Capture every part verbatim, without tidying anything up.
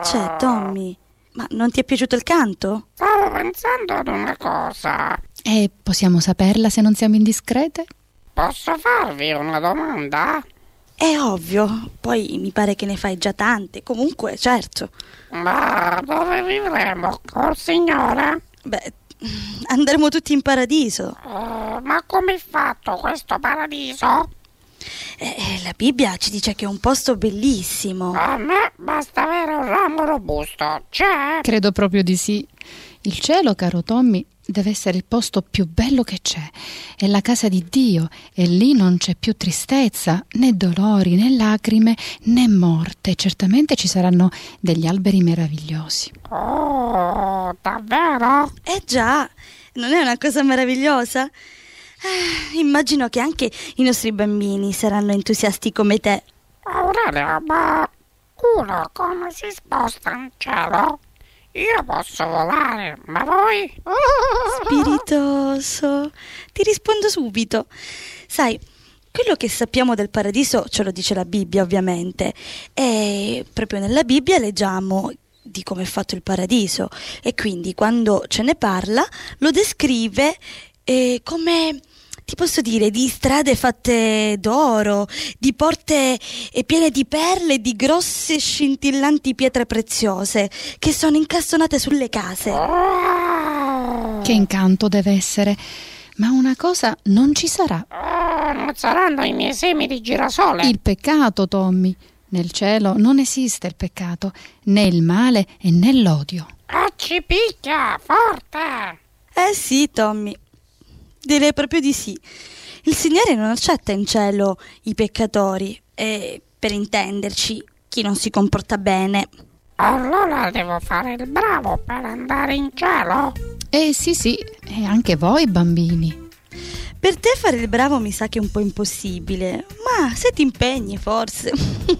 c'è, Tommy? Ma non ti è piaciuto il canto? Stavo pensando ad una cosa. E possiamo saperla se non siamo indiscrete? Posso farvi una domanda? È ovvio, poi mi pare che ne fai già tante. Comunque, certo. Ma dove vivremo col Signore? Beh, andremo tutti in paradiso. Uh, ma come è fatto questo paradiso? Eh, la Bibbia ci dice che è un posto bellissimo. A me basta avere un ramo robusto. C'è? Credo proprio di sì. Il cielo, caro Tommy, deve essere il posto più bello che c'è. È la casa di Dio e lì non c'è più tristezza, né dolori, né lacrime, né morte. Certamente ci saranno degli alberi meravigliosi. Oh, davvero? Eh già, non è una cosa meravigliosa? Eh, immagino che anche i nostri bambini saranno entusiasti come te. Aurelia, ma uno come si sposta in cielo? Io posso volare, ma voi? Spiritoso, ti rispondo subito. Sai, quello che sappiamo del paradiso ce lo dice la Bibbia, ovviamente. E proprio nella Bibbia leggiamo di come è fatto il paradiso. E quindi quando ce ne parla lo descrive eh, come... ti posso dire, di strade fatte d'oro, di porte piene di perle e di grosse scintillanti pietre preziose che sono incastonate sulle case. Oh. Che incanto deve essere! Ma una cosa non ci sarà. Oh, non saranno i miei semi di girasole. Il peccato, Tommy. Nel cielo non esiste il peccato, né il male e né l'odio. Ah, ci picchia, forte! Eh sì, Tommy. Direi proprio di sì. Il Signore non accetta in cielo i peccatori e, per intenderci, chi non si comporta bene. Allora devo fare il bravo per andare in cielo? Eh sì sì, e anche voi bambini. Per te fare il bravo mi sa che è un po' impossibile, ma se ti impegni forse.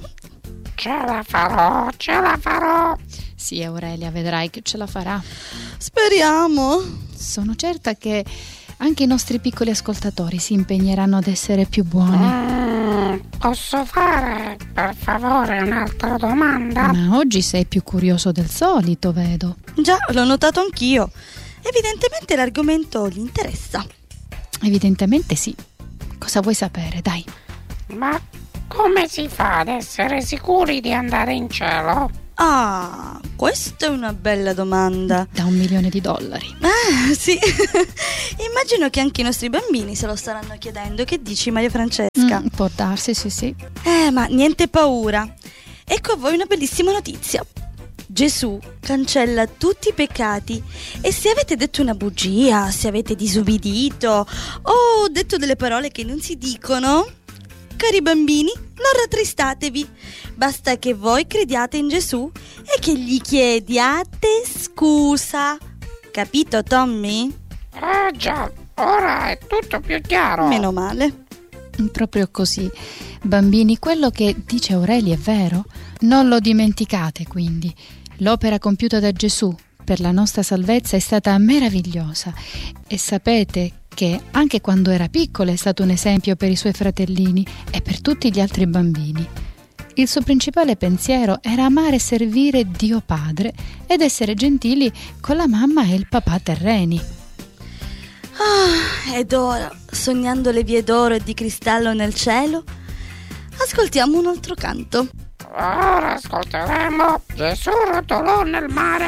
Ce la farò, ce la farò. Sì, Aurelia, vedrai che ce la farà. Speriamo. Sono certa che anche i nostri piccoli ascoltatori si impegneranno ad essere più buoni. Mm, posso fare, per favore, un'altra domanda? Ma oggi sei più curioso del solito, vedo. Già, l'ho notato anch'io. Evidentemente l'argomento gli interessa. Evidentemente sì. Cosa vuoi sapere, dai? Ma come si fa ad essere sicuri di andare in cielo? Ah, questa è una bella domanda. Da un milione di dollari. Ah, sì. Immagino che anche i nostri bambini se lo staranno chiedendo. Che dici, Maria Francesca? Mm, può darsi, sì, sì. Eh, ma niente paura. Ecco a voi una bellissima notizia. Gesù cancella tutti i peccati e se avete detto una bugia, se avete disubbidito o detto delle parole che non si dicono, cari bambini, non rattristatevi, basta che voi crediate in Gesù e che gli chiediate scusa. Capito, Tommy? Ah già, ora è tutto più chiaro. Meno male. Proprio così. Bambini, quello che dice Aurelia è vero? Non lo dimenticate, quindi. L'opera compiuta da Gesù per la nostra salvezza è stata meravigliosa e sapete che anche quando era piccolo è stato un esempio per i suoi fratellini e per tutti gli altri bambini. Il suo principale pensiero era amare e servire Dio Padre ed essere gentili con la mamma e il papà terreni. Ah, ed ora, sognando le vie d'oro e di cristallo nel cielo, ascoltiamo un altro canto. Ora ascolteremo Gesù rotolò nel mare.